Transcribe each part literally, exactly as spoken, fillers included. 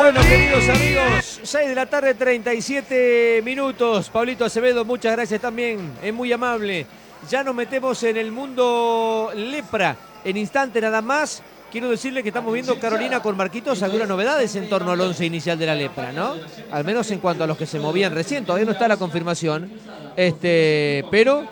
Bueno, queridos amigos, seis de la tarde, treinta y siete minutos. Pablito Acevedo, muchas gracias también, es muy amable. Ya nos metemos en el mundo lepra. En instante nada más, quiero decirle que estamos viendo, Carolina, con Marquitos, algunas novedades en torno al once inicial de la lepra, ¿no? Al menos en cuanto a los que se movían recién, todavía no está la confirmación. Este, pero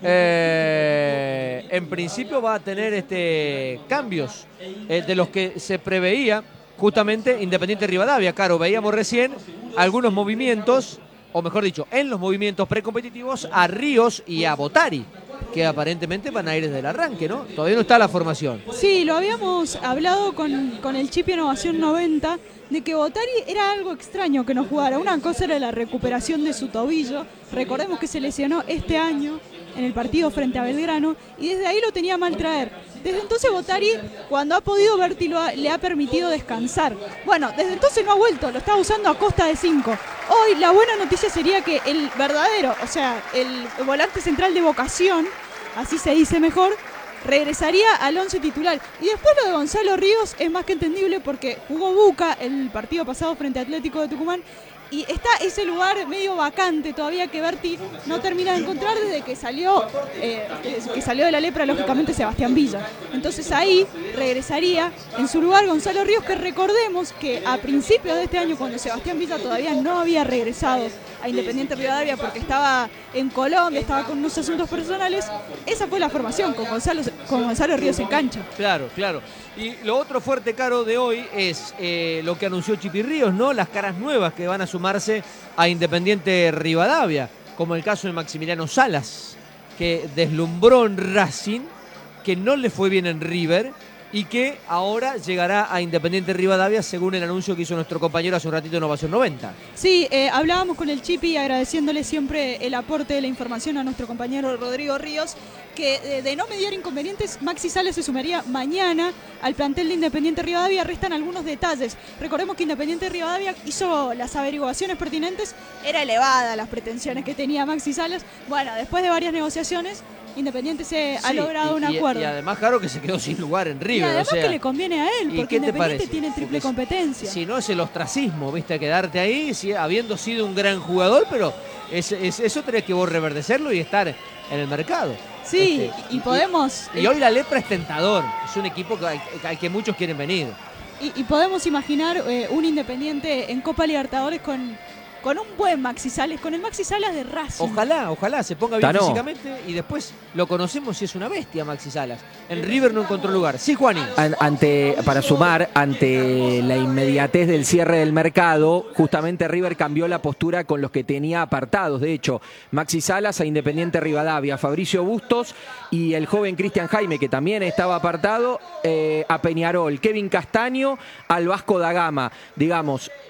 eh, en principio va a tener este, cambios eh, de los que se preveía. Justamente Independiente Rivadavia, Caro, veíamos recién algunos movimientos, o mejor dicho, en los movimientos precompetitivos a Ríos y a Botari, que aparentemente van a ir desde el arranque, ¿no? Todavía no está la formación. Sí, lo habíamos hablado con, con el Chipi Innovación noventa, de que Botari era algo extraño que no jugara. Una cosa era la recuperación de su tobillo. Recordemos que se lesionó este año en el partido frente a Belgrano y desde ahí lo tenía mal traer. Desde entonces Botari, cuando ha podido, Berti lo ha, le ha permitido descansar. Bueno, desde entonces no ha vuelto, lo está usando a costa de cinco. Hoy la buena noticia sería que el verdadero, o sea, el volante central de vocación, así se dice mejor, regresaría al once titular. Y después lo de Gonzalo Ríos es más que entendible porque jugó Buca el partido pasado frente a Atlético de Tucumán y está ese lugar medio vacante todavía que Berti no termina de encontrar desde que salió eh, que salió de la lepra, lógicamente, Sebastián Villa. Entonces ahí regresaría en su lugar Gonzalo Ríos, que recordemos que a principios de este año, cuando Sebastián Villa todavía no había regresado a Independiente Rivadavia porque estaba en Colombia, estaba con unos asuntos personales, esa fue la formación con Gonzalo, con Gonzalo Ríos en cancha. Claro, claro. Y lo otro fuerte, Caro, de hoy es eh, lo que anunció Chipi Ríos, ¿no? Las caras nuevas que van a sumarse a Independiente Rivadavia, como el caso de Maximiliano Salas, que deslumbró en Racing, que no le fue bien en River y que ahora llegará a Independiente Rivadavia, según el anuncio que hizo nuestro compañero hace un ratito de Innovación noventa. Sí, eh, hablábamos con el Chipi agradeciéndole siempre el aporte de la información a nuestro compañero Rodrigo Ríos, que eh, de no mediar inconvenientes, Maxi Salas se sumaría mañana al plantel de Independiente Rivadavia. Restan algunos detalles. Recordemos que Independiente Rivadavia hizo las averiguaciones pertinentes, era elevada las pretensiones que tenía Maxi Salas. Bueno, después de varias negociaciones, Independiente se sí, ha logrado y, un y, acuerdo. Y además, claro, que se quedó sin lugar en River. Y además, o sea, que le conviene a él, porque Independiente tiene triple porque competencia. Si no, es el ostracismo, ¿viste? Quedarte ahí, si, habiendo sido un gran jugador, pero es, es, eso tenés que vos reverdecerlo y estar en el mercado. Sí, este, y, y podemos... Y, y hoy la lepra es tentador, es un equipo que, al que muchos quieren venir. Y, y podemos imaginar eh, un Independiente en Copa Libertadores con... con un buen Maxi Salas, con el Maxi Salas de Racing. Ojalá, ojalá se ponga bien Tano. físicamente y después lo conocemos si es una bestia Maxi Salas. En River no encontró lugar. Sí, Juani. Ante, para sumar, ante la inmediatez del cierre del mercado, justamente River cambió la postura con los que tenía apartados. De hecho, Maxi Salas a Independiente Rivadavia, Fabricio Bustos y el joven Cristian Jaime, que también estaba apartado, eh, a Peñarol, Kevin Castaño, al Vasco da Gama. Digamos,